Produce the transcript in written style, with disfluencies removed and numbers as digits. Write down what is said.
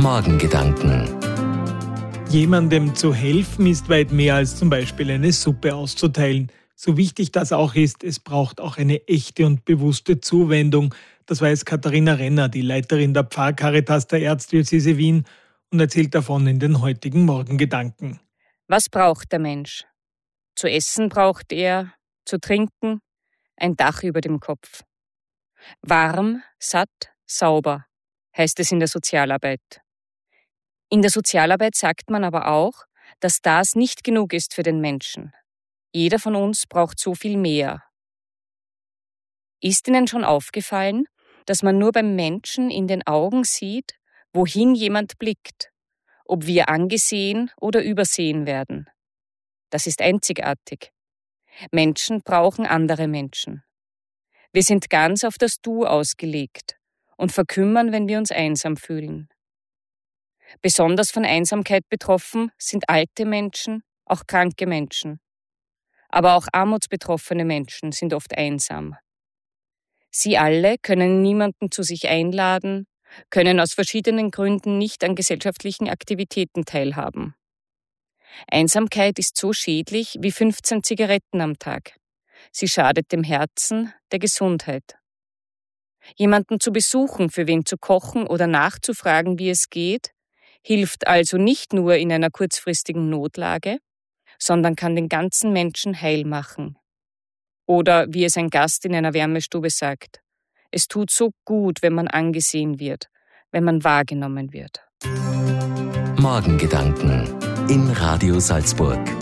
Morgengedanken. Jemandem zu helfen ist weit mehr als zum Beispiel eine Suppe auszuteilen. So wichtig das auch ist, es braucht auch eine echte und bewusste Zuwendung. Das weiß Katharina Renner, die Leiterin der Pfarrcaritas der Erzdiözese Wien, und erzählt davon in den heutigen Morgengedanken. Was braucht der Mensch? Zu essen braucht er, zu trinken, ein Dach über dem Kopf. Warm, satt, sauber, heißt es in der Sozialarbeit. In der Sozialarbeit sagt man aber auch, dass das nicht genug ist für den Menschen. Jeder von uns braucht so viel mehr. Ist Ihnen schon aufgefallen, dass man nur beim Menschen in den Augen sieht, wohin jemand blickt, ob wir angesehen oder übersehen werden? Das ist einzigartig. Menschen brauchen andere Menschen. Wir sind ganz auf das Du ausgelegt und verkümmern, wenn wir uns einsam fühlen. Besonders von Einsamkeit betroffen sind alte Menschen, auch kranke Menschen. Aber auch armutsbetroffene Menschen sind oft einsam. Sie alle können niemanden zu sich einladen, können aus verschiedenen Gründen nicht an gesellschaftlichen Aktivitäten teilhaben. Einsamkeit ist so schädlich wie 15 Zigaretten am Tag. Sie schadet dem Herzen, der Gesundheit. Jemanden zu besuchen, für wen zu kochen oder nachzufragen, wie es geht, hilft also nicht nur in einer kurzfristigen Notlage, sondern kann den ganzen Menschen heil machen. Oder wie es ein Gast in einer Wärmestube sagt: Es tut so gut, wenn man angesehen wird, wenn man wahrgenommen wird. Morgengedanken in Radio Salzburg.